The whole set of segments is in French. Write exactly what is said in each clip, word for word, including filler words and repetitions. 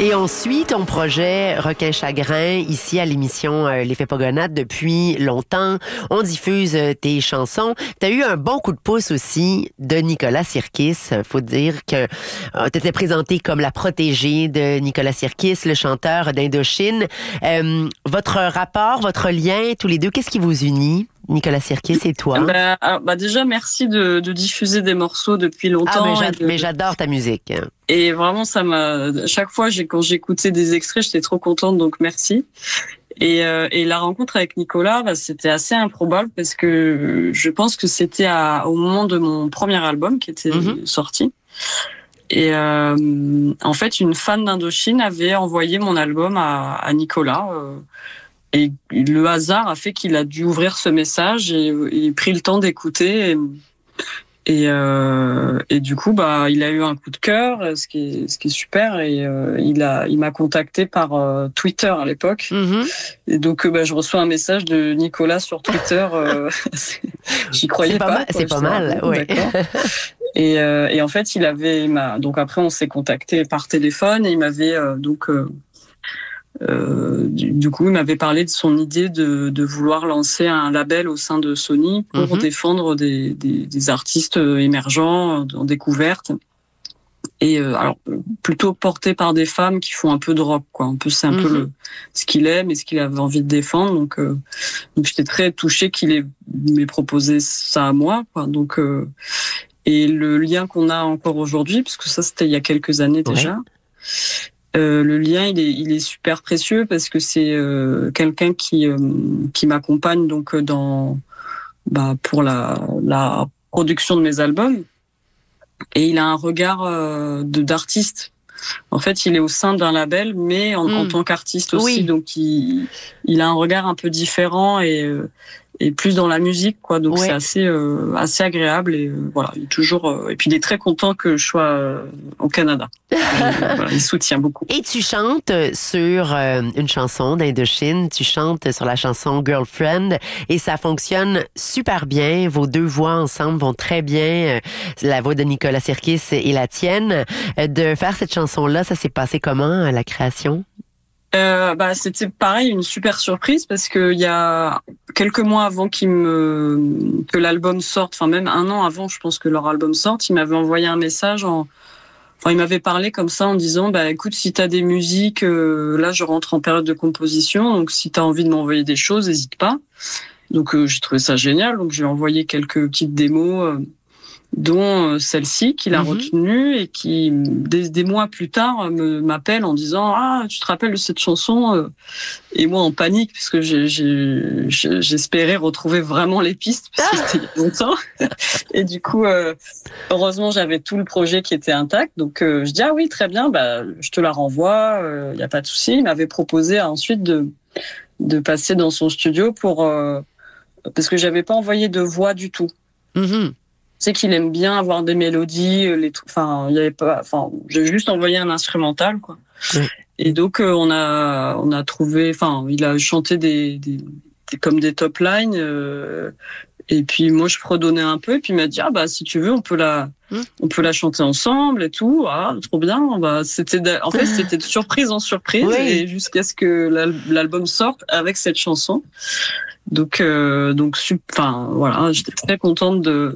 Et on suit ton projet Requin Chagrin ici à l'émission euh, L'Effet Pogonade depuis longtemps. On diffuse euh, tes chansons. Tu as eu un bon coup de pouce aussi de Nicolas Sirkis. Faut dire que euh, tu étais présenté comme la protégée de Nicolas Sirkis, le chanteur d'Indochine. Euh, votre rapport, votre lien, tous les deux, qu'est-ce qui vous unit? Nicolas Sirkis et toi? Bah, alors, bah déjà, merci de, de diffuser des morceaux depuis longtemps. Ah, mais, j'a- de... mais j'adore ta musique. Et vraiment, ça m'a. Chaque fois, j'ai quand j'écoutais des extraits, j'étais trop contente, donc merci. Et, euh, et la rencontre avec Nicolas, bah, c'était assez improbable parce que je pense que c'était à, au moment de mon premier album qui était mm-hmm. sorti. Et euh, en fait, une fan d'Indochine avait envoyé mon album à, à Nicolas. Euh, Et le hasard a fait qu'il a dû ouvrir ce message et, et pris le temps d'écouter. Et, et, euh, et du coup, bah, il a eu un coup de cœur, ce qui est, ce qui est super. Et euh, il a, il m'a contacté par euh, Twitter à l'époque. Mm-hmm. Et donc, euh, bah, je reçois un message de Nicolas sur Twitter. Euh, j'y croyais c'est pas. pas mal, quoi, c'est pas mal, bon, oui. Et, euh, et en fait, il avait, il m'a, donc après, on s'est contacté par téléphone et il m'avait euh, donc. Euh, Euh, du, du coup, il m'avait parlé de son idée de, de vouloir lancer un label au sein de Sony pour mm-hmm. défendre des, des, des artistes émergents en découverte. Et euh, alors plutôt porté par des femmes qui font un peu de rock, quoi. Un peu, c'est un mm-hmm. peu le, ce qu'il aime et ce qu'il avait envie de défendre. Donc, euh, donc j'étais très touchée qu'il ait m'ait proposé ça à moi, quoi. Donc, euh, et le lien qu'on a encore aujourd'hui, parce que ça c'était il y a quelques années déjà. Ouais. Euh, le lien, il est, il est super précieux parce que c'est euh, quelqu'un qui euh, qui m'accompagne donc dans bah pour la la production de mes albums et il a un regard euh, de d'artiste. En fait, il est au sein d'un label, mais en, mmh. en tant qu'artiste aussi, oui. donc il il a un regard un peu différent et euh, et plus dans la musique, quoi. Donc ouais. c'est assez euh, assez agréable et euh, voilà, il est toujours euh, et puis il est très content que je sois euh, au Canada. Et, voilà, il soutient beaucoup. Et tu chantes sur euh, une chanson d'Indochine, tu chantes sur la chanson Girlfriend et ça fonctionne super bien. Vos deux voix ensemble vont très bien. La voix de Nicolas Sirkis et la tienne. De faire cette chanson-là, ça s'est passé comment, la création? Euh, bah, c'était pareil, une super surprise parce que il y a quelques mois avant qu'il me, que l'album sorte, enfin même un an avant, je pense que leur album sorte, il m'avait envoyé un message en, enfin, il m'avait parlé comme ça en disant, bah, écoute, si t'as des musiques, euh, là, je rentre en période de composition, donc si t'as envie de m'envoyer des choses, n'hésite pas. Donc, euh, j'ai trouvé ça génial, donc j'ai envoyé quelques petites démos, euh, dont celle-ci qu'il a mm-hmm. retenue et qui des, des mois plus tard me, m'appelle en disant ah tu te rappelles de cette chanson et moi en panique puisque j'ai, j'ai, j'espérais retrouver vraiment les pistes parce que c'était il y a longtemps et du coup euh, heureusement j'avais tout le projet qui était intact donc euh, je dis ah oui très bien bah je te la renvoie il euh, y a pas de souci. Il m'avait proposé ensuite de de passer dans son studio pour euh, parce que j'avais pas envoyé de voix du tout. Mm-hmm. C'est qu'il aime bien avoir des mélodies, les trucs. Enfin, il y avait pas. Enfin, j'ai juste envoyé un instrumental, quoi. Oui. Et donc euh, on a on a trouvé. Enfin, il a chanté des, des, des comme des top lines. Euh, et puis moi je fredonnais un peu. Et puis il m'a dit ah bah si tu veux on peut la mmh. on peut la chanter ensemble et tout. Ah trop bien. Bah c'était de, en fait c'était de surprise en surprise oui. et jusqu'à ce que l'album sorte avec cette chanson. Donc euh, donc enfin voilà j'étais très contente de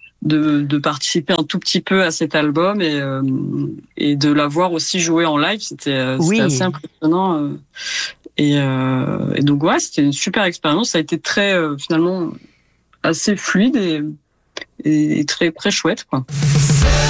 De, de participer un tout petit peu à cet album et, euh, et de l'avoir aussi joué en live, c'était, euh, oui. c'était assez impressionnant. Euh, et, euh, et donc ouais, c'était une super expérience. Ça a été très euh, finalement assez fluide et, et, et très très chouette quoi.